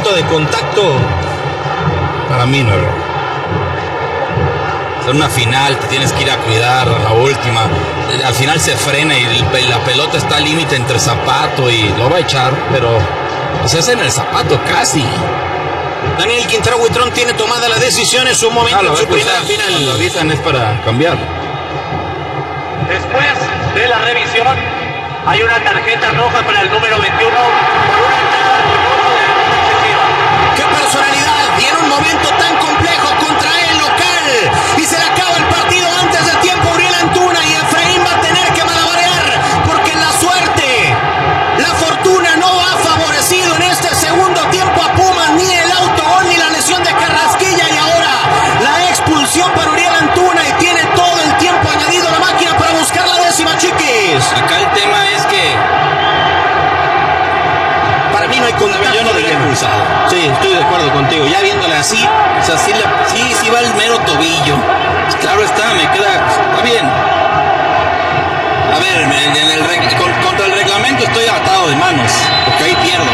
momento de contacto. Para mí no, bro. En una final te tienes que ir a cuidar a la última. Al final se frena y la pelota está al límite entre zapato y lo va a echar, pero pues es en el zapato casi. Daniel Quintero Huitrón tiene tomada la decisión en su momento en su primera final. Cuando avisan es para cambiar. Después de la revisión, hay una tarjeta roja para el número 21 por una entrada excesiva. ¡Qué personalidad! Y en un momento tan complejo contra el local. Y se le acaba el partido antes de tiempo. Uriel Antuna y Efraín va a tener que malabarear. Porque la suerte, la fortuna no ha favorecido en este segundo tiempo a Pumas. Ni el autogol ni la lesión de Carrasquilla. Y ahora la expulsión para Uriel Antuna. Y tiene todo el tiempo añadido la máquina para buscar la décima, chiquis. Acá el tema es que para mí no hay contacto. yo no diría expulsado. Sí, estoy de acuerdo contigo. Ya viéndole así, O sea, sí va el mero tobillo. Claro está, me queda. Está bien. A ver, contra el reglamento estoy atado de manos, porque ahí pierdo.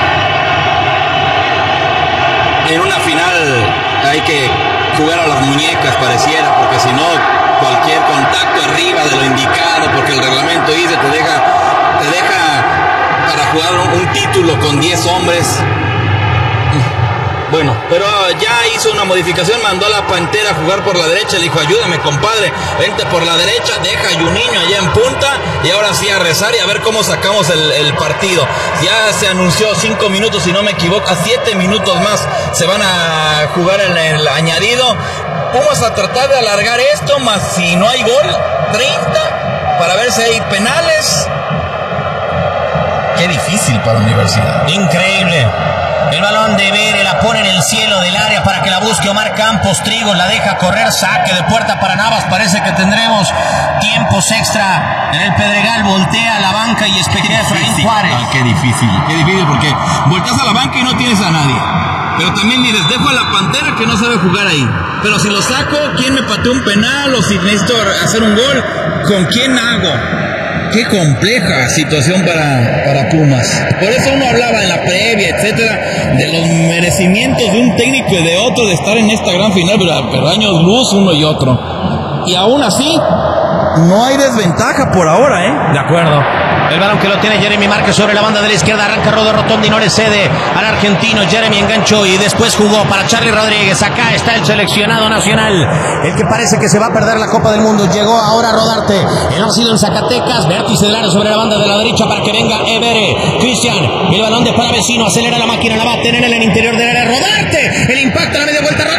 En una final hay que jugar a las muñecas, pareciera, porque si no, cualquier contacto arriba de lo indicado, porque el reglamento dice, te deja para jugar un título con 10 hombres. Bueno, pero ya hizo una modificación, mandó a la Pantera a jugar por la derecha, le dijo, ayúdame compadre, vente por la derecha, deja a Juninho allá en punta, y ahora sí a rezar y a ver cómo sacamos el partido. Ya se anunció 5 minutos, si no me equivoco, a 7 minutos más se van a jugar en el añadido. Vamos a tratar de alargar esto, más si no hay gol, 30, para ver si hay penales. Qué difícil para la Universidad. Increíble. El balón de Vere la pone en el cielo del área para que la busque Omar Campos. Trigos la deja correr, saque de puerta para Navas. Parece que tendremos tiempos extra en el Pedregal. Voltea a la banca y espejea a Efraín Juárez. Qué difícil porque volteas a la banca y no tienes a nadie. Pero también les dejo a la Pantera que no sabe jugar ahí. Pero si lo saco, ¿quién me patea un penal? O si necesito hacer un gol, ¿con quién hago? Qué compleja situación para Pumas. Por eso uno hablaba en la previa, etcétera, de los merecimientos de un técnico y de otro de estar en esta gran final, pero años luz uno y otro. Y aún así, no hay desventaja por ahora, ¿eh? De acuerdo. El balón que lo tiene Jeremy Márquez sobre la banda de la izquierda. Arranca Rodo Rotondi, no le cede al argentino. Jeremy enganchó y después jugó para Charly Rodríguez. Acá está el seleccionado nacional, el que parece que se va a perder la Copa del Mundo. Llegó ahora Rodarte. El asilo en Zacatecas. Vértice del área sobre la banda de la derecha para que venga Evere. Cristian, el balón de Palavecino. Acelera la máquina, la va a tener en el interior del área. Rodarte. El impacto a la media vuelta.